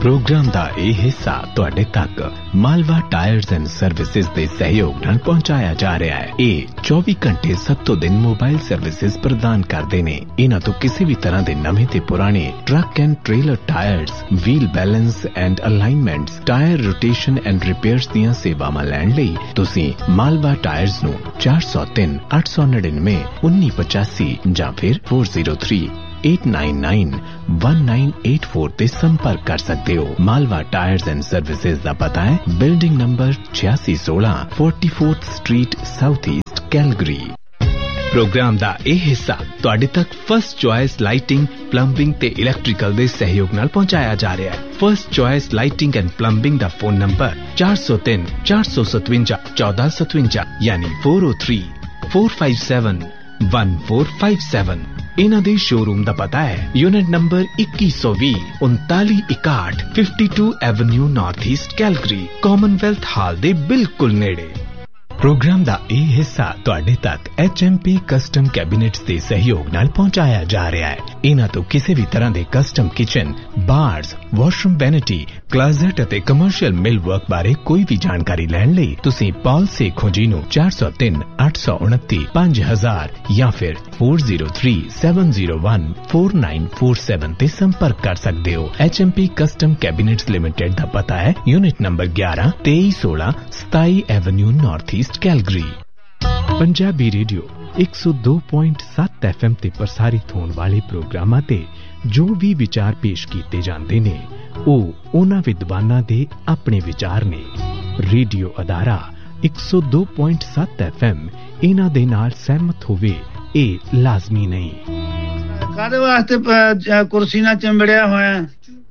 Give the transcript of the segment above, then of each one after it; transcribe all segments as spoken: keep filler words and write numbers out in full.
Programme दा ਇਹ ਹਿੱਸਾ ਤੁਹਾਡੇ ਤੱਕ ਮਾਲਵਾ ਟਾਇਰਸ ਐਂਡ ਸਰਵਿਸਿਜ਼ ਦੇ ਸਹਿਯੋਗ ਨਾਲ ਪਹੁੰਚਾਇਆ ਜਾ ਰਿਹਾ ਹੈ। ਇਹ ਚੌਵੀ ਘੰਟੇ ਸੱਤੋਂ ਦਿਨ ਮੋਬਾਈਲ ਸਰਵਿਸਿਜ਼ ਪ੍ਰਦਾਨ ਕਰਦੇ ਨੇ। ਇਹਨਾਂ ਤੋਂ ਕਿਸੇ ਵੀ ਤਰ੍ਹਾਂ ਦੇ ਨਵੇਂ ਤੇ ਪੁਰਾਣੇ truck and trailer tyres, wheel balance and ਅਲਾਈਨਮੈਂਟਸ, tyre rotation and repairs ਦੀਆਂ ਸੇਵਾਵਾਂ ਲੈਣ ਲਈ ਤੁਸੀਂ ਮਾਲਵਾ ਟਾਇਰਸ ਨੂੰ ਚਾਰ ਸੌ ਤਿੰਨ ਅੱਠ ਸੌ ਨੜਿਨਵੇਂ ਉੱਨੀ ਪਚਾਸੀ ਜਾਂ ਫਿਰ ਚਾਰ ਸੌ ਤਿੰਨ eight nine nine one nine eight four ਤੇ ਸੰਪਰਕ ਕਰ ਸਕਦੇ ਹੋ। ਮਾਲਵਾ ਟਾਇਰਸ ਐਂਡ ਸਰਵਿਸਿਜ਼ ਦਾ ਪਤਾ ਹੈ ਬਿਲਡਿੰਗ ਨੰਬਰ ਛਿਆਸੀ ਸੋਲਾਂ forty-fourth street south East Calgary. Programme ਦਾ ਇਹ ਹਿੱਸਾ ਤੁਹਾਡੇ ਤੱਕ ਫਸਟ ਚੁਆਇਸ ਲਾਈਟਿੰਗ, ਪਲੰਬਿੰਗ ਤੇ ਇਲੈਕਟ੍ਰੀਕਲ ਦੇ ਸਹਿਯੋਗ ਨਾਲ ਪਹੁੰਚਾਇਆ ਜਾ ਰਿਹਾ ਹੈ। First choice lighting and plumbing the phone number ਚਾਰ ਸੌ ਤਿੰਨ ਚਾਰ ਸੌ ਸਤਵੰਜਾ ਚੌਦਾਂ ਸਤਵੰਜਾ ਯਾਨੀ four oh three four five seven one four five seven। ਇਹਨਾਂ ਦੇ ਸ਼ੋਰੂਮ ਦਾ ਪਤਾ ਹੈ ਯੂਨਿਟ ਨੰਬਰ ਇੱਕੀ ਸੌ ਵੀਹ ਉਨਤਾਲੀ ਇਕਾਹਠ ਬਾਵਨ avenue north East Calgary, Commonwealth ਹਾਲ ਦੇ ਬਿਲਕੁਲ ਨੇੜੇ। ਪ੍ਰੋਗਰਾਮ ਦਾ ਇਹ ਹਿੱਸਾ ਤੁਹਾਡੇ ਤੱਕ ਐਚ ਐਮ ਪੀ ਕਸਟਮ ਕੈਬਿਨੇਟਸ ਦੇ ਸਹਿਯੋਗ ਨਾਲ ਪਹੁੰਚਾਇਆ ਜਾ ਰਿਹਾ ਹੈ। ਇਹਨਾਂ ਤੋਂ ਕਿਸੇ ਵੀ ਤਰ੍ਹਾਂ ਦੇ ਕਸਟਮ ਕਿਚਨ, ਬਾਰਸ, ਵਾਸ਼ਰੂਮ ਵੈਨਿਟੀ, ਕਲਾਜ਼ਟ ਅਤੇ ਕਮਰਸ਼ੀਅਲ ਮਿਲ ਵਰਕ ਬਾਰੇ ਕੋਈ ਵੀ ਜਾਣਕਾਰੀ ਲੈਣ ਲਈ ਤੁਸੀਂ ਪਾਲ ਸੇਖੋਂ ਜੀ ਨੂੰ ਚਾਰ ਸੌ ਤਿੰਨ ਅੱਠ ਸੌ ਉਨੱਤੀ ਪੰਜ ਹਜ਼ਾਰ ਜਾਂ ਫਿਰ four oh three seven oh one four nine four seven ਤੇ ਸੰਪਰਕ ਕਰ ਸਕਦੇ ਹੋ। H M P custom ਕੈਬਿਨੇਟਸ limited ਦਾ ਪਤਾ ਹੈ ਯੂਨਿਟ ਨੰਬਰ ਗਿਆਰਾਂ ਤੇਈ ਸੋਲਾਂ ਸਤਾਈ avenue north East Calgary. Punjabi radio ਇੱਕ ਸੌ ਦੋ ਪੁਆਇੰਟ ਸੱਤ ਐਫ ਐਮ ਤੇ ਪ੍ਰਸਾਰਿਤ ਹੋਣ ਵਾਲੇ ਪ੍ਰੋਗਰਾਮਾਂ ਤੇ ਜੋ ਵੀ ਵਿਚਾਰ ਪੇਸ਼ ਕੀਤੇ ਜਾਂਦੇ ਨੇ ਉਹ ਉਹਨਾਂ ਵਿਦਵਾਨਾਂ ਦੇ ਆਪਣੇ ਵਿਚਾਰ ਨੇ। ਰੇਡੀਓ ਅਦਾਰਾ ਇੱਕ ਸੌ ਦੋ ਪੁਆਇੰਟ ਸੱਤ ਐਫ ਐਮ ਇਹਨਾਂ ਦੇ ਨਾਲ ਸਹਿਮਤ ਹੋਵੇ ਇਹ ਲਾਜ਼ਮੀ ਨਹੀਂ। ਕਾਹਦੇ ਵਾਸਤੇ ਕੁਰਸੀ ਨਾਲ ਚੰਬੜਿਆ ਹੋਇਆ?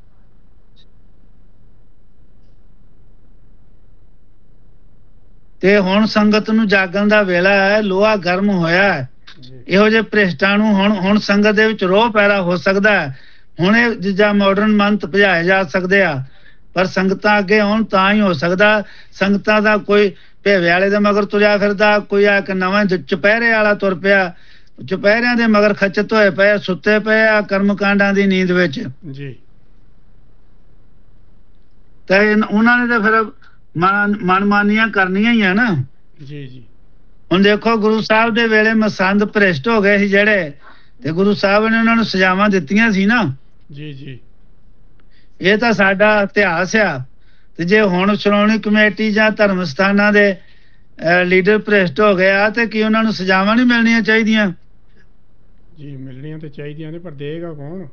ਤੇ ਹੁਣ ਸੰਗਤ ਨੂੰ ਜਾਗਣ ਦਾ ਵੇਲਾ ਹੈ, ਲੋਹਾ ਗਰਮ ਹੋਇਆ ਹੈ। ਇਹੋ ਜਿਹੇ ਭ੍ਰਿਸ਼ਟਾਂ ਨੂੰ ਹੁਣ ਹੁਣ ਸੰਗਤ ਦੇ ਵਿੱਚ ਰੋਹ ਪੈਦਾ ਹੋ ਸਕਦਾ ਹੈ। ਹੁਣ ਇਹ ਜਿੱਦਾਂ ਮਾਡਰਨ ਮੰਤ ਭਜਾਏ ਜਾ ਸਕਦੇ ਆ, ਪਰ ਸੰਗਤਾਂ ਅੱਗੇ ਆਉਣ ਤਾਂ ਹੀ ਹੋ ਸਕਦਾ। ਸੰਗਤਾਂ ਦਾ ਕੋਈ ਭੇਵੇ ਵਾਲੇ ਦੇ ਮਗਰ ਤੁਰਿਆ ਫਿਰਦਾ, ਕੋਈ ਆ ਕੇ ਨਵਾਂ ਚੁਪਹਿਰੇ ਵਾਲਾ ਤੁਰ ਪਿਆ, ਚੁਪਹਿਰਿਆਂ ਦੇ ਮਗਰ ਖਚਤ ਹੋਏ ਪਏ, ਸੁੱਤੇ ਪਏ ਆ ਕਰਮਕਾਂਡਾਂ ਦੀ ਨੀਂਦ ਵਿੱਚ ਜੀ। ਤੇ ਉਹਨਾਂ ਨੇ ਤਾਂ ਫਿਰ ਮਨਮਾਨੀਆਂ ਕਰਨੀਆਂ ਹੀ ਆ ਨਾ ਜੀ ਜੀ। ਹੁਣ ਦੇਖੋ ਗੁਰੂ ਸਾਹਿਬ ਦੇ ਵੇਲੇ ਮਸੰਦ ਭ੍ਰਿਸ਼ਟ ਹੋ ਗਏ ਸੀ ਜਿਹੜੇ, ਤੇ ਗੁਰੂ ਸਾਹਿਬ ਨੇ ਉਹਨਾਂ ਨੂੰ ਸਜ਼ਾਵਾਂ ਦਿੱਤੀਆਂ ਸੀ ਨਾ ਜੀ ਜੀ। ਇਹ ਤਾਂ ਸਾਡਾ ਇਤਿਹਾਸ ਆ। ਤੇ ਜੇ ਹੁਣ ਸ਼੍ਰੋਮਣੀ ਕਮੇਟੀ ਜਾਂ ਧਰਮ ਸਥਾਨਾਂ ਦੇ ਲੀਡਰ ਭ੍ਰਿਸ਼ਟ ਹੋ ਗਏ ਆ ਤੇ ਕੀ ਉਹਨਾਂ ਨੂੰ ਸਜ਼ਾਵਾਂ ਨਹੀਂ ਮਿਲਣੀਆਂ ਚਾਹੀਦੀਆਂ ਜੀ? ਮਿਲਣੀਆਂ ਤੇ ਚਾਹੀਦੀਆਂ ਨੇ, ਪਰ ਦੇਗਾ ਕੌਣ?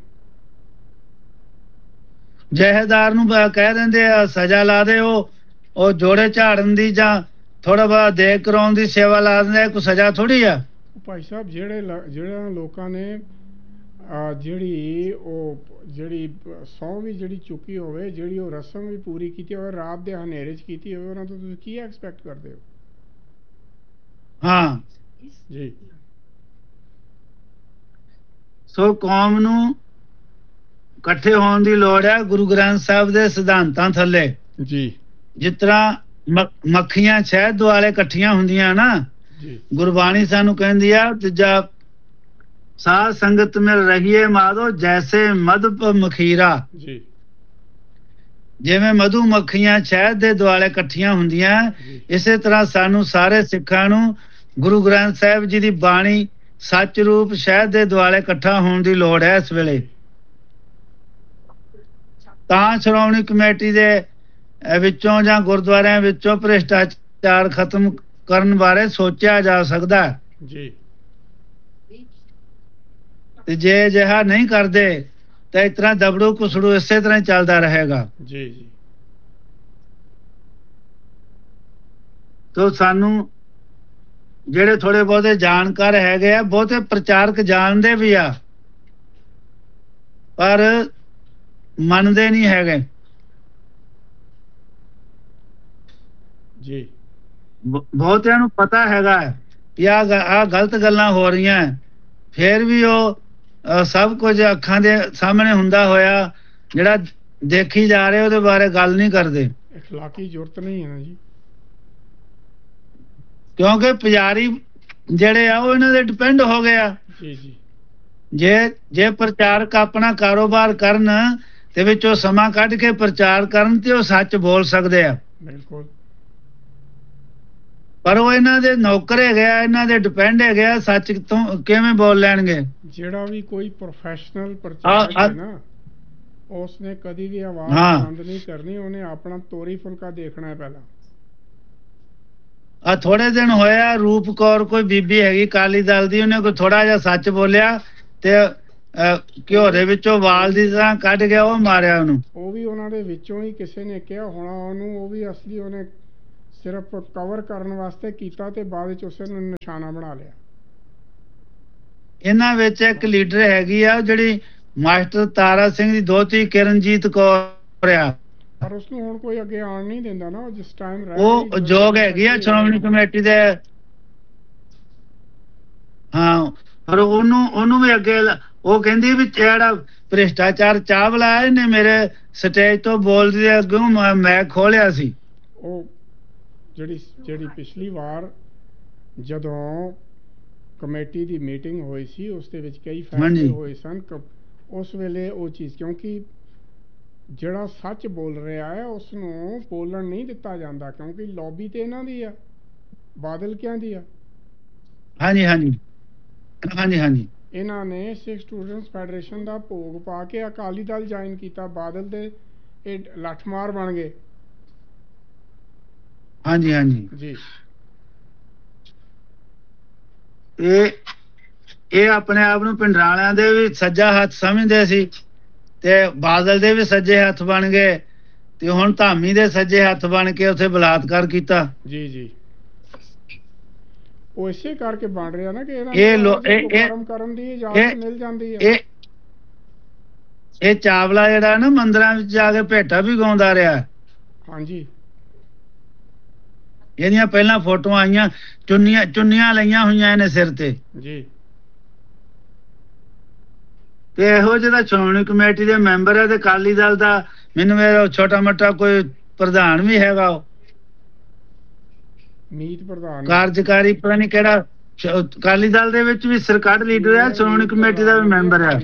ਜਹੇਦਾਰ ਨੂੰ ਕਹਿ ਦਿੰਦੇ ਆ ਸਜ਼ਾ ਲਾ ਦੇ, ਉਹ ਉਹ ਜੋੜੇ ਝਾੜਨ ਦੀ ਜਾਂ ਥੋੜਾ ਬਹੁਤ ਦੇਖ ਕਰਾਉਣ ਦੀ ਸੇਵਾ ਲਾ ਦਿੰਦੇ, ਕੋਈ ਸਜ਼ਾ ਥੋੜੀ ਆ ਭਾਈ ਸਾਹਿਬ। ਜਿਹੜੇ ਜਿਹੜਾ ਲੋਕਾਂ ਨੇ ਜਿਹੜੀ ਉਹ ਜਿਹੜੀ ਸਹੁੰ ਵੀ ਜਿਹੜੀ ਚੁੱਕੀ ਹੋਵੇ, ਜਿਹੜੀ ਉਹ ਰਸਮ ਵੀ ਪੂਰੀ ਕੀਤੀ ਹੋਵੇ, ਰਾਤ ਦੇ ਹਨੇਰੇ 'ਚ ਕੀਤੀ ਹੋਵੇ, ਉਹਨਾਂ ਤੋਂ ਤੁਸੀਂ ਕੀ ਐਕਸਪੈਕਟ ਕਰਦੇ ਹੋ? ਹਾਂ ਜੀ। ਸੋ ਕੌਮ ਨੂੰ ਇਕੱਠੇ ਹੋਣ ਦੀ ਲੋੜ ਹੈ ਗੁਰੂ ਗ੍ਰੰਥ ਸਾਹਿਬ ਦੇ ਸਿਧਾਂਤਾਂ ਥੱਲੇ ਜੀ। ਜਿਸ ਤਰ੍ਹਾਂ ਮੱਖੀਆਂ ਸ਼ਹਿਦ ਦੁਆਲੇ ਇਕੱਠੀਆਂ ਹੁੰਦੀਆਂ ਨਾ, ਗੁਰਬਾਣੀ ਸਾਨੂੰ ਕਹਿੰਦੀ ਆ ਤੀਜਾ ਸਾਧ ਸੰਗਤ ਮਿਲ ਰਹੀਏ ਮਾਧੋ ਜੈਸੇ ਮਧੁਪ ਮਖੀਰਾ ਜੀ। ਜਿਵੇਂ ਮਧੂ ਮੱਖੀਆਂ ਸ਼ਹਿਦ ਦੇ ਦੁਆਲੇ ਇਕੱਠੀਆਂ ਹੁੰਦੀਆਂ, ਇਸੇ ਤਰ੍ਹਾਂ ਸਾਨੂੰ ਸਾਰੇ ਸਿੱਖਾਂ ਨੂੰ ਗੁਰੂ ਗ੍ਰੰਥ ਸਾਹਿਬ ਜੀ ਦੀ ਬਾਣੀ ਸੱਚ ਰੂਪ ਸ਼ਹਿਦ ਦੇ ਦੁਆਲੇ ਇਕੱਠਾ ਹੋਣ ਦੀ ਲੋੜ ਹੈ ਇਸ ਵੇਲੇ। ਤਾਂ ਸ਼੍ਰੋਮਣੀ ਕਮੇਟੀ ਦੇ ਵਿੱਚੋਂ ਜਾਂ ਗੁਰਦੁਆਰਿਆਂ ਵਿੱਚੋਂ ਭ੍ਰਿਸ਼ਟਾਚਾਰ ਖਤਮ ਕਰਨ ਬਾਰੇ ਸੋਚਿਆ ਜਾ ਸਕਦਾ ਜੀ। ਤੇ ਜੇ ਅਜਿਹਾ ਨਹੀਂ ਕਰਦੇ ਤਾਂ ਇਸ ਤਰ੍ਹਾਂ ਦਬੜੂ ਕੁਸੜੂ ਇਸੇ ਤਰ੍ਹਾਂ ਚੱਲਦਾ ਰਹੇਗਾ ਜੀ ਜੀ। ਤੋ ਸਾਨੂੰ ਜਿਹੜੇ ਥੋੜੇ ਬਹੁਤੇ ਜਾਣਕਾਰ ਹੈਗੇ ਆ, ਬਹੁਤੇ ਪ੍ਰਚਾਰਕ ਜਾਣਦੇ ਵੀ ਆ ਪਰ ਮੰਨਦੇ ਨਹੀਂ ਹੈਗੇ ਜੀ। ਬਹੁਤਿਆਂ ਨੂੰ ਪਤਾ ਹੈਗਾ ਕਿ ਆਹ ਆਹ ਗਲਤ ਗੱਲਾਂ ਹੋ ਰਹੀਆਂ, ਫੇਰ ਵੀ ਉਹ ਸਭ ਕੁਝ ਅੱਖਾਂ ਦੇ ਸਾਹਮਣੇ ਹੁੰਦਾ ਹੋਇਆ ਜਿਹੜਾ ਦੇਖੀ ਜਾ ਰਿਹਾ ਉਹਦੇ ਬਾਰੇ ਗੱਲ ਨਹੀਂ ਕਰਦੇ। ਇਖਲਾਕੀ ਜ਼ਰੂਰਤ ਨਹੀਂ ਹੈ ਨਾ ਜੀ, ਕਿਉਂਕਿ ਪੁਜਾਰੀ ਜਿਹੜੇ ਆ ਉਹ ਇਹਨਾਂ ਦੇ ਡਿਪੈਂਡ ਹੋ ਗਏ ਆ ਜੀ ਜੀ। ਜੇ ਜੇ ਪ੍ਰਚਾਰਕ ਆਪਣਾ ਕਾਰੋਬਾਰ ਕਰਨ ਤੇ ਵਿੱਚੋਂ ਸਮਾਂ ਕੱਢ ਕੇ ਪ੍ਰਚਾਰ ਕਰਨ ਤੇ ਉਹ ਸੱਚ ਬੋਲ ਸਕਦੇ ਆ। ਬਿਲਕੁਲ। ਪਰ ਉਹ ਇਹਨਾਂ ਦੇ ਨੌਕਰ ਹੈਗੇ ਆ, ਇਹਨਾਂ ਦੇ ਡਿਪੈਂਡ ਹੈਗੇ ਆ, ਸੱਚ ਤੋਂ ਕਿਵੇਂ ਬੋਲ ਲੈਣਗੇ। ਜਿਹੜਾ ਵੀ ਕੋਈ ਪ੍ਰੋਫੈਸ਼ਨਲ ਪ੍ਰਚਾਰਕ ਹੈ ਨਾ, ਉਸਨੇ ਕਦੀ ਵੀ ਆਵਾਜ਼ ਬੰਦ ਨਹੀਂ ਕਰਨੀ, ਉਹਨੇ ਆਪਣਾ ਤੋਰੀ ਫੁਲਕਾ ਦੇਖਣਾ ਹੈ ਪਹਿਲਾਂ। ਆ ਥੋੜੇ ਦਿਨ ਹੋਇਆ ਰੂਪ ਕੌਰ ਕੋਈ ਬੀਬੀ ਹੈਗੀ ਅਕਾਲੀ ਦਲ ਦੀ, ਉਹਨੇ ਕੋਈ ਥੋੜਾ ਜਿਹਾ ਸੱਚ ਬੋਲਿਆ ਤੇ ਘਿਓ ਦੇ ਵਿੱਚੋਂ ਵਾਲ ਦੀ ਤਰ੍ਹਾਂ ਕੱਢ ਗਿਆ, ਉਹ ਮਾਰਿਆ ਉਹਨੂੰ। ਉਹ ਵੀ ਉਹਨਾਂ ਦੇ ਵਿੱਚੋਂ ਹੀ ਕਿਸੇ ਨੇ ਕਿਹਾ ਹੋਣਾ ਉਹਨੂੰ, ਉਹ ਵੀ ਅਸਲੀ ਉਹਨੇ ਸਿਰਫ ਕਵਰ ਕਰਨ ਵਾਸਤੇ ਕੀਤਾ ਤੇ ਬਾਅਦ ਵਿੱਚ ਉਸੇ ਨੂੰ ਨਿਸ਼ਾਨਾ ਬਣਾ ਲਿਆ। ਇਹਨਾਂ ਵਿੱਚ ਇੱਕ ਲੀਡਰ ਹੈਗੀ ਆ ਜਿਹੜੀ ਮਾਸਟਰ ਤਾਰਾ ਸਿੰਘ ਦੀ ਦੋਤੀ ਕਿਰਨਜੀਤ ਕੌਰ ਆ, ਪਰ ਉਸਨੂੰ ਹੁਣ ਕੋਈ ਅੱਗੇ ਆਉਣ ਨਹੀਂ ਦਿੰਦਾ ਨਾ। ਜਿਸ ਟਾਈਮ ਉਹ ਯੋਗ ਹੈਗੀ ਆ ਸ਼੍ਰੋਮਣੀ ਕਮੇਟੀ ਦੇ। ਹਾਂ, ਪਰ ਉਹਨੂੰ ਉਹਨੂੰ ਵੀ ਅੱਗੇ ਉਹ ਕਹਿੰਦੀ ਵੀ ਜਿਹੜਾ ਭ੍ਰਿਸ਼ਟਾਚਾਰ ਚਾਵਲਾ ਇਹਨੇ ਮੇਰੇ ਸਟੇਜ ਤੋਂ ਬੋਲਦੀ ਦੇ ਅੱਗੋਂ ਮੈਂ ਖੋਲਿਆ ਸੀ। ਉਹ ਜਿਹੜੀ ਜਿਹੜੀ ਪਿਛਲੀ ਵਾਰ ਜਦੋਂ ਕਮੇਟੀ ਦੀ ਮੀਟਿੰਗ ਹੋਈ ਸੀ ਉਸ ਦੇ ਵਿੱਚ ਕਈ ਫੈਸਲੇ ਹੋਏ ਸਨ, ਉਸ ਵੇਲੇ ਉਹ ਚੀਜ਼, ਕਿਉਂਕਿ ਜਿਹੜਾ ਸੱਚ ਬੋਲ ਰਿਹਾ ਹੈ ਉਸ ਨੂੰ ਬੋਲਣ ਨਹੀਂ ਦਿੱਤਾ ਜਾਂਦਾ, ਕਿਉਂਕਿ ਲੌਬੀ ਤੇ ਇਹਨਾਂ ਦੀ ਆ, ਬਾਦਲ ਕਿਆਂ ਦੀ ਆ। ਹਾਂਜੀ ਹਾਂਜੀ ਹਾਂਜੀ ਹਾਂਜੀ ਇਹਨਾਂ ਨੇ ਸਿੱਖ ਸਟੂਡੈਂਟਸ ਫੈਡਰੇਸ਼ਨ ਦਾ ਭੋਗ ਪਾ ਕੇ ਅਕਾਲੀ ਦਲ ਜੁਆਇਨ ਕੀਤਾ, ਬਾਦਲ ਦੇ ਇਹ ਲੱਠਮਾਰ ਬਣ ਗਏ। ਹਾਂਜੀ ਹਾਂਜੀ ਜੀ। ਇਹ ਇਹ ਆਪਣੇ ਆਪ ਨੂੰ ਪਿੰਡਰਾਲਿਆਂ ਦੇ ਵੀ ਸੱਜਾ ਹੱਥ ਸਮਝਦੇ ਸੀ ਤੇ ਬਾਦਲ ਦੇ ਵੀ ਸੱਜੇ ਹੱਥ ਬਣ ਗਏ ਤੇ ਹੁਣ ਧਾਮੀ ਦੇ ਸੱਜੇ ਹੱਥ ਬਣ ਕੇ ਉੱਥੇ ਬਲਾਤਕਾਰ ਕੀਤਾ। ਜੀ ਜੀ, ਉਹ ਇਸੇ ਕਰਕੇ ਬਣ ਰਿਹਾ ਨਾ ਕਿ ਇਹਨਾਂ ਨੂੰ ਕਰਨ ਦੀ ਇਜਾਜ਼ਤ ਮਿਲ ਜਾਂਦੀ ਹੈ। ਇਹ ਇਹ ਚਾਵਲਾ ਜਿਹੜਾ ਨਾ ਮੰਦਰਾਂ ਵਿੱਚ ਜਾ ਕੇ ਭੇਟਾ ਵੀ ਗਾਉਂਦਾ ਰਿਹਾ। ਹਾਂਜੀ, ਇਹਦੀਆਂ ਪਹਿਲਾਂ ਫੋਟੋਆਂ ਆਈਆਂ, ਚੁੰਨੀਆਂ ਚੁੰਨੀਆਂ ਲਈਆਂ ਹੋਈਆਂ ਇਹਨੇ ਸਿਰ ਤੇ ਜੀ। ਤੇ ਇਹੋ ਜਿਹੜਾ ਸ਼੍ਰੋਮਣੀ ਕਮੇਟੀ ਦੇ ਮੈਂਬਰ ਹੈ ਤੇ ਅਕਾਲੀ ਦਲ ਦਾ ਮੈਨੂੰ ਮੇਰਾ ਛੋਟਾ ਮੋਟਾ ਕੋਈ ਪ੍ਰਧਾਨ ਵੀ ਹੈਗਾ, ਉਹ ਮੀਤ ਪ੍ਰਧਾਨ ਕਾਰਜਕਾਰੀ ਪਤਾ ਨਹੀਂ ਕਿਹੜਾ ਅਕਾਲੀ ਦਲ ਦੇ ਵਿੱਚ ਵੀ ਸਰਕਾਰ ਲੀਡਰ ਹੈ, ਸ਼੍ਰੋਮਣੀ ਕਮੇਟੀ ਦਾ ਵੀ ਮੈਂਬਰ ਹੈ।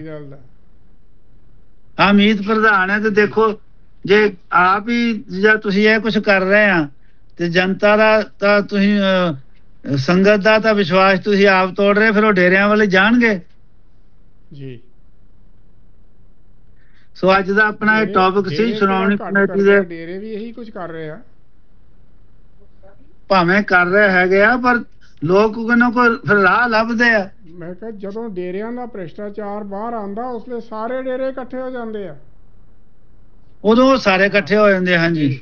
ਹਾਂ, ਮੀਤ ਪ੍ਰਧਾਨ ਹੈ। ਤੇ ਦੇਖੋ ਜੇ ਆਪ ਹੀ ਜਾਂ ਤੁਸੀਂ ਇਹ ਕੁਛ ਕਰ ਰਹੇ ਆ ਤੇ ਜਨਤਾ ਦਾ ਤਾਂ ਤੁਸੀਂ ਸੰਗਤ ਦਾ ਤਾਂ ਵਿਸ਼ਵਾਸ ਤੁਸੀਂ ਆਪ ਤੋੜ ਰਹੇ, ਫਿਰ ਉਹ ਡੇਰਿਆਂ ਵਾਲੇ ਜਾਣਗੇ ਜੀ। ਸੋ ਅੱਜ ਦਾ ਆਪਣਾ ਇਹ ਟੌਪਿਕ ਸੀ ਸ਼੍ਰੋਮਣੀ ਕਮੇਟੀ ਦੇ। ਡੇਰੇ ਵੀ ਇਹੀ ਕੁਝ ਕਰ ਰਹੇ ਆ, ਭਾਵੇਂ ਕਰ ਰਹੇ ਹੈਗੇ ਆ, ਪਰ ਲੋਕ ਕਿਨੋਂ ਕੋਈ ਫਿਰ ਰਾਹ ਲੱਭਦੇ ਆ। ਮੈਂ ਕਿਹਾ ਜਦੋਂ ਡੇਰਿਆਂ ਦਾ ਭ੍ਰਿਸ਼ਟਾਚਾਰ ਬਾਹਰ ਆਉਂਦਾ ਉਸਲੇ ਸਾਰੇ ਡੇਰੇ ਇਕੱਠੇ ਹੋ ਜਾਂਦੇ ਆ, ਉਦੋਂ ਸਾਰੇ ਇਕੱਠੇ ਹੋ ਜਾਂਦੇ। ਹਾਂਜੀ,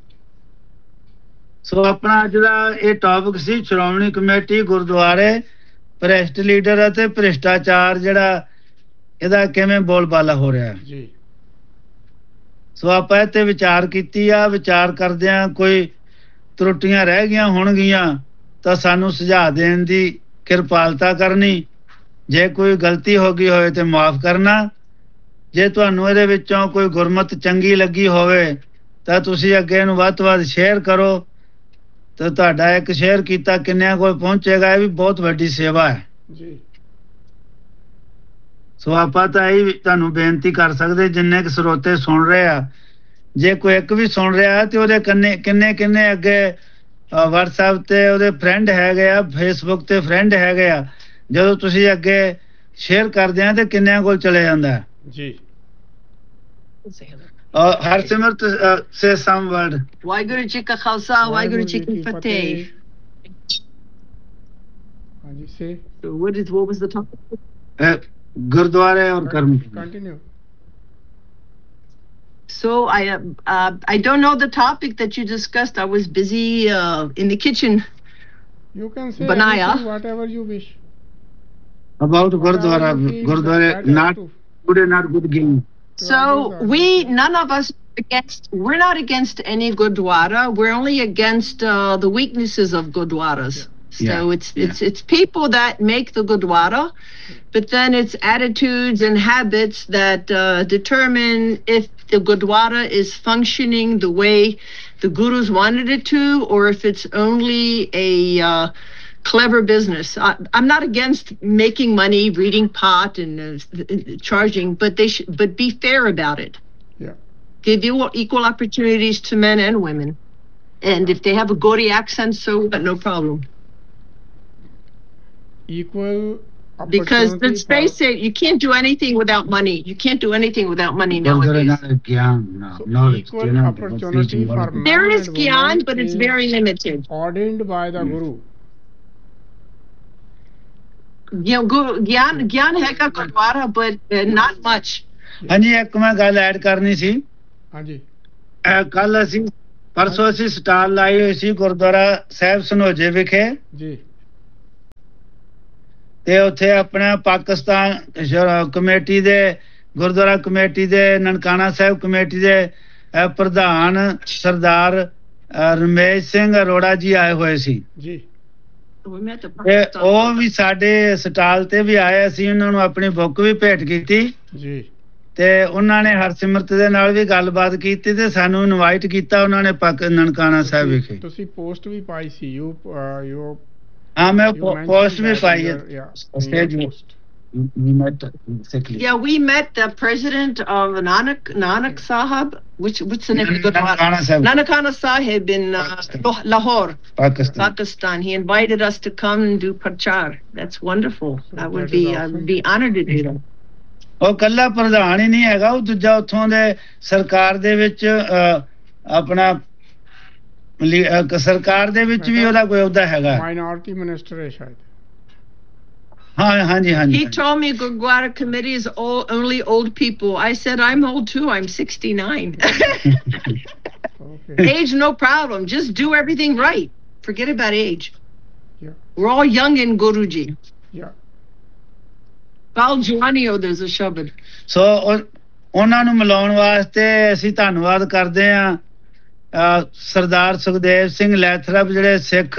ਸੋ ਆਪਣਾ ਅੱਜ ਦਾ ਇਹ ਟੌਪਿਕ ਸੀ ਸ਼੍ਰੋਮਣੀ ਕਮੇਟੀ, ਗੁਰਦੁਆਰੇ, ਭ੍ਰਿਸ਼ਟ ਲੀਡਰ ਅਤੇ ਭ੍ਰਿਸ਼ਟਾਚਾਰ ਜਿਹੜਾ ਇਹਦਾ ਕਿਵੇਂ ਬੋਲਬਾਲਾ ਹੋ ਰਿਹਾ ਜੀ। ਸੋ ਆਪਾਂ ਇਹ ਤੇ ਵਿਚਾਰ ਕੀਤੀ ਆ। ਵਿਚਾਰ ਕਰਦਿਆਂ ਕੋਈ ਤਰੁੱਟੀਆਂ ਰਹਿ ਗਈਆਂ ਹੋਣਗੀਆਂ ਤਾਂ ਸਾਨੂੰ ਸੁਝਾਅ ਦੇਣ ਦੀ ਕਿਰਪਾਲਤਾ ਕਰਨੀ। ਜੇ ਕੋਈ ਗਲਤੀ ਹੋ ਗਈ ਹੋਵੇ ਤੇ ਮਾਫ ਕਰਨਾ। ਜੇ ਤੁਹਾਨੂੰ ਇਹਦੇ ਵਿੱਚੋਂ ਕੋਈ ਗੁਰਮਤ ਚੰਗੀ ਲੱਗੀ ਹੋਵੇ ਤਾਂ ਤੁਸੀਂ ਅੱਗੇ ਇਹਨੂੰ ਵੱਧ ਤੋਂ ਵੱਧ ਸ਼ੇਅਰ ਕਰੋ, ਤੇ ਤੁਹਾਡਾ ਇੱਕ ਸ਼ੇਅਰ ਕੀਤਾ ਕਿੰਨਿਆਂ ਕੋਲ ਪਹੁੰਚੇਗਾ, ਇਹ ਵੀ ਬਹੁਤ ਵੱਡੀ ਸੇਵਾ ਹੈ ਜੀ। ਸੋ ਆਪਾਂ ਤਾਂ ਇਹ ਤੁਹਾਨੂੰ ਬੇਨਤੀ ਕਰ ਸਕਦੇ, ਜਿੰਨੇ ਕੁ ਸਰੋਤੇ ਸੁਣ ਰਹੇ ਆ, ਜੇ ਕੋਈ ਇੱਕ ਵੀ ਸੁਣ ਰਿਹਾ ਤੇ ਉਹਦੇ ਕਿੰਨੇ ਕਿੰਨੇ ਕਿੰਨੇ ਅੱਗੇ WhatsApp ਤੇ ਉਹਦੇ ਫਰੈਂਡ ਹੈਗੇ ਆ, Facebook ਤੇ ਫਰੈਂਡ ਹੈਗੇ ਆ, ਜਦੋਂ ਤੁਸੀਂ ਅੱਗੇ ਸ਼ੇਅਰ ਕਰਦੇ ਆ ਤੇ ਕਿੰਨਿਆਂ ਕੋਲ ਚਲੇ ਜਾਂਦਾ ਜੀ। ਹਰਸਿਮਰਤ ਸੇ ਸਮ ਵਰਡ। ਵਾਹਿਗੁਰੂ ਜੀ ਕਾ ਖਾਲਸਾ, ਵਾਹਿਗੁਰੂ ਜੀ ਕੀ ਫਤਿਹ। ਹਾਂਜੀ, ਸੇ what is what was the topic? ਗੁਰਦੁਆਰੇ ਔਰ ਕਰਮ। Continue. So I uh, uh, I don't know the topic that you discussed. I was busy uh, in the kitchen. You can say Banaya. whatever you wish. About Gurdwara, Gurdwara not good and not good game. So we, none of us against, we're not against any Gurdwara. We're only against uh, the weaknesses of Gurdwaras. So yeah. it's it's yeah. it's people that make the Gurdwara, but then it's attitudes and habits that uh, determine if the Gurdwara is functioning the way the Gurus wanted it to, or if it's only a uh, clever business. I, I'm not against making money, reading pot, and uh, charging, but they should, but be fair about it. give you equal opportunities to men and women. And if they have a Gori accent, so what? No problem. Equal Because let's face it, you can't do anything without money. You can't do anything without money nowadays. So equal opportunity for men there is and gyan, but it's very limited. Ordained by the Guru. You know, Guru, gyan, gyan hai ka Gurdwara, but uh, not much. ਹਾਂਜੀ ਇੱਕ ਮੈਂ ਗੱਲ add ਕਰਨੀ ਸੀ ਹਾਂਜੀ ਕੱਲ ਅਸੀਂ ਪਰਸੋਂ ਅਸੀਂ ਸਟਾਲ ਲਾਈ ਹੋਈ ਸੀ ਗੁਰਦੁਆਰਾ ਸਾਹਿਬ ਸਨੋਜੇ ਵਿਖੇ ਜੀ ਤੇ ਉੱਥੇ ਆਪਣਾ ਪਾਕਿਸਤਾਨ ਕਮੇਟੀ ਦੇ ਗੁਰਦੁਆਰਾ ਕਮੇਟੀ ਦੇ ਨਨਕਾਣਾ ਸਾਹਿਬ ਕਮੇਟੀ ਦੇ ਪ੍ਰਧਾਨ ਸਰਦਾਰ ਰਮੇਸ਼ ਸਿੰਘ ਅਰੋੜਾ ਜੀ ਆਏ ਹੋਏ ਸੀ ਜੀ ਤੇ ਉਹ ਵੀ ਸਾਡੇ ਸਟਾਲ ਤੇ ਵੀ ਆਏ ਸੀ ਉਹਨਾਂ ਨੂੰ ਆਪਣੀ ਬੁੱਕ ਵੀ ਭੇਟ ਕੀਤੀ ਜੀ ਤੇ ਉਹਨਾਂ ਨੇ ਹਰਸਿਮਰਤ ਦੇ ਨਾਲ ਵੀ ਗੱਲਬਾਤ ਕੀਤੀ ਤੇ ਸਾਨੂੰ ਇਨਵਾਈਟ ਕੀਤਾ ਉਹਨਾਂ ਨੇ ਪਾਕ ਨਨਕਾਣਾ ਸਾਹਿਬ ਵਿਖੇ ਤੁਸੀਂ post we Bhai C you you ਹਾਂ ਮੈਂ ਪੋਸਟ ਵੀ ਪਾਈ ਹੈ stage Yeah, we met the president of Nanak Nanak Sahib, which what's the name of the Gurdwara? Nanakhana Sahib in uh, Lahore, Pakistan. Pakistan. He invited us to come and do prachar. That's wonderful. So I would be I would be honored to do that. ਉਹ ਕੱਲਾ ਪ੍ਰਧਾਨ ਹੀ ਨਹੀਂ ਹੈਗਾ ਉਹ ਦੂਜਾ ਉੱਥੋਂ ਦੇ ਸਰਕਾਰ ਦੇ ਵਿੱਚ ਆਪਣਾ ਸਰਕਾਰ ਦੇ ਵਿੱਚ ਵੀ ਉਹਦਾ ਕੋਈ ਅਹੁਦਾ ਹੈਗਾ ਮਾਈਨੋਰਟੀ ਮਿਨਿਸਟਰ ਹੈ ਸ਼ਾਇਦ ਹਾਂ ਹਾਂਜੀ ਹਾਂਜੀ He told me Gurdwara committee is all only old people. I said I'm old too. I'm sixty-nine. Okay. Age no problem. Just do everything right. Forget about age. Yeah. We're all young in Guruji. Yeah. Bal Juanio, there's a shabad. So ਉਹਨਾਂ ਨੂੰ ਮਿਲਾਉਣ ਵਾਸਤੇ ਅਸੀਂ ਧੰਨਵਾਦ ਕਰਦੇ ਹਾਂ ਸਰਦਾਰ ਸੁਖਦੇਵ ਸਿੰਘ ਲੈਥਰਪ ਜਿਹੜੇ Sikh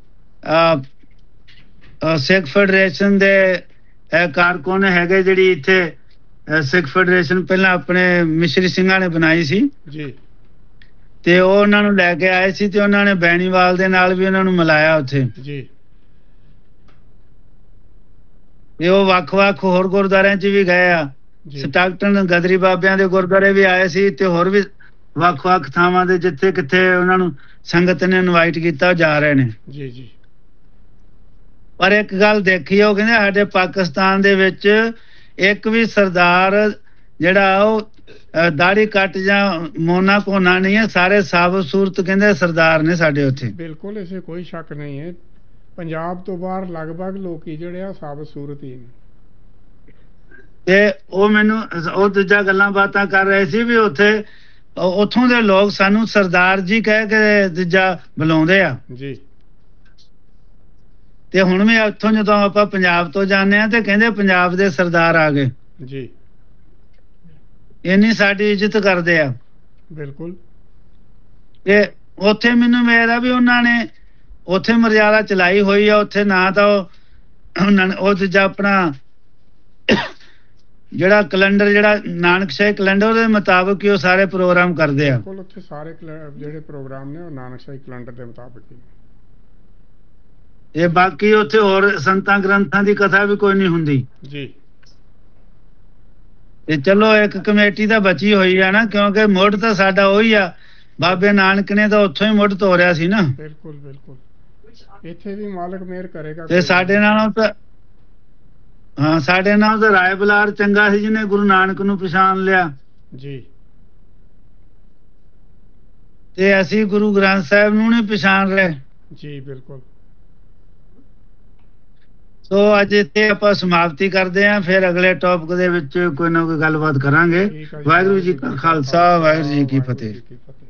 Sikh federation ਦੇ ਕਾਰਕੁਨ ਹੈਗੇ ਜਿਹੜੀ ਇੱਥੇ ਸਿੱਖ ਫੈਡਰੇਸ਼ਨ ਪਹਿਲਾਂ ਆਪਣੇ ਮਿਸ਼ਰੀ ਸਿੰਘਾਂ ਨੇ ਬਣਾਈ ਸੀ ਜੀ ਤੇ ਉਹ ਉਹਨਾਂ ਨੂੰ ਲੈ ਕੇ ਆਏ ਸੀ ਤੇ ਉਹਨਾਂ ਨੇ ਬੈਣੀਵਾਲ ਦੇ ਨਾਲ ਵੀ ਉਹਨਾਂ ਨੂੰ ਮਿਲਾਇਆ ਉੱਥੇ ਜੀ ਤੇ ਉਹ ਵੱਖ-ਵੱਖ ਹੋਰ ਗੁਰਦੁਆਰਿਆਂ 'ਚ ਵੀ ਗਏ ਆ ਸਟਾਕਟਨ ਗਦਰੀ ਬਾਬਿਆਂ ਦੇ ਗੁਰਦੁਆਰੇ ਵੀ ਆਏ ਸੀ ਤੇ ਹੋਰ ਵੀ ਵੱਖ-ਵੱਖ ਥਾਵਾਂ ਦੇ ਜਿੱਥੇ ਕਿੱਥੇ ਉਹਨਾਂ ਨੂੰ ਸੰਗਤ ਨੇ ਇਨਵਾਈਟ ਕੀਤਾ ਜਾ ਰਹੇ ਨੇ ਜੀ ਜੀ ਪਰ ਇੱਕ ਗੱਲ ਦੇਖੀ ਉਹ ਕਹਿੰਦੇ ਸਾਡੇ ਪਾਕਿਸਤਾਨ ਦੇ ਵਿੱਚ ਇੱਕ ਵੀ ਸਰਦਾਰ ਜਿਹੜਾ ਉਹ ਦਾੜੀ ਕੱਟ ਜਾਂ ਮੋਨਾ ਕੋਨਾ ਨਹੀਂ ਹੈ ਸਾਰੇ ਸਾਬਤ ਸੂਰਤ ਕਹਿੰਦੇ ਸਰਦਾਰ ਨੇ ਸਾਡੇ ਉੱਥੇ ਬਿਲਕੁਲ ਇਸੇ ਕੋਈ ਸ਼ੱਕ ਨਹੀਂ ਹੈ ਪੰਜਾਬ ਤੋਂ ਬਾਹਰ ਲਗਭਗ ਲੋਕੀ ਜਿਹੜੇ ਆ ਸਾਬਤ ਸੂਰਤ ਹੀ ਨੇ ਤੇ ਉਹ ਮੈਨੂੰ ਉਹ ਦੂਜਾ ਗੱਲਾਂ ਬਾਤਾਂ ਕਰ ਰਹੇ ਸੀ ਵੀ ਉੱਥੇ ਉੱਥੋਂ ਦੇ ਲੋਕ ਸਾਨੂੰ ਸਰਦਾਰ ਜੀ ਕਹਿ ਕੇ ਦੂਜਾ ਬੁਲਾਉਂਦੇ ਆ ਜੀ ਤੇ ਹੁਣ ਵੀ ਉੱਥੋਂ ਜਦੋਂ ਆਪਾਂ ਪੰਜਾਬ ਤੋਂ ਜਾਂਦੇ ਆ ਤੇ ਕਹਿੰਦੇ ਪੰਜਾਬ ਦੇ ਸਰਦਾਰ ਆ ਗਏ ਜੀ ਇੰਨੀ ਸਾਡੀ ਇੱਜ਼ਤ ਕਰਦੇ ਆ ਬਿਲਕੁਲ ਤੇ ਉੱਥੇ ਮੈਨੂੰ ਮੇਰਾ ਵੀ ਉਹਨਾਂ ਨੇ ਉੱਥੇ ਮਰਿਆਦਾ ਚਲਾਈ ਹੋਈ ਆ ਉੱਥੇ ਨਾ ਤਾਂ ਉਹਨਾਂ ਨੇ ਉਹ ਦੂਜਾ ਆਪਣਾ ਜਿਹੜਾ ਕੈਲੰਡਰ ਜਿਹੜਾ ਨਾਨਕਸ਼ਾਹੀ ਕੈਲੰਡਰ ਉਹਦੇ ਮੁਤਾਬਕ ਹੀ ਉਹ ਸਾਰੇ ਪ੍ਰੋਗਰਾਮ ਕਰਦੇ ਆ ਬਿਲਕੁਲ ਉੱਥੇ ਸਾਰੇ ਜਿਹੜੇ ਪ੍ਰੋਗਰਾਮ ਨੇ ਉਹ ਨਾਨਕਸ਼ਾਹੀ ਕੈਲੰਡਰ ਦੇ ਮੁਤਾਬਕ ਹੀ ਇਹ ਬਾਕੀ ਉੱਥੇ ਹੋਰ ਸੰਤਾਂ ਗ੍ਰੰਥਾਂ ਦੀ ਕਥਾ ਵੀ ਕੋਈ ਨਹੀਂ ਹੁੰਦੀ ਜੀ ਤੇ ਚਲੋ ਇੱਕ ਕਮੇਟੀ ਤਾਂ ਬਚੀ ਹੋਈ ਆ ਨਾ ਕਿਉਂਕਿ ਮੁੱਢ ਤਾਂ ਸਾਡਾ ਉਹੀ ਆ ਬਾਬੇ ਨਾਨਕ ਨੇ ਤਾਂ ਉੱਥੋਂ ਹੀ ਮੁੱਢ ਤੋਰਿਆ ਸੀ ਨਾ ਬਿਲਕੁਲ ਬਿਲਕੁਲ ਇੱਥੇ ਵੀ ਮਾਲਕ ਮਿਹਰ ਕਰੇਗਾ ਤੇ ਸਾਡੇ ਨਾਲੋਂ ਤਾਂ ਹਾਂ ਸਾਡੇ ਨਾਲ ਤਾਂ ਰਾਏ ਬਲਾਰ ਚੰਗਾ ਸੀ ਜਿਹਨੇ ਗੁਰੂ ਨਾਨਕ ਨੂੰ ਪਛਾਣ ਲਿਆ ਜੀ ਤੇ ਅਸੀਂ ਗੁਰੂ ਗ੍ਰੰਥ ਸਾਹਿਬ ਨੂੰ ਨਹੀਂ ਪਛਾਣ ਰਹੇ ਜੀ ਬਿਲਕੁਲ ਸੋ ਅੱਜ ਇੱਥੇ ਆਪਾਂ ਸਮਾਪਤੀ ਕਰਦੇ ਆਂ ਫਿਰ ਅਗਲੇ ਟੌਪਿਕ ਦੇ ਵਿੱਚ ਕੋਈ ਨਾ ਕੋਈ ਗੱਲਬਾਤ ਕਰਾਂਗੇ ਵਾਹਿਗੁਰੂ ਜੀ ਕਾ ਖਾਲਸਾ ਵਾਹਿਗੁਰੂ ਜੀ ਕੀ ਫਤਿਹ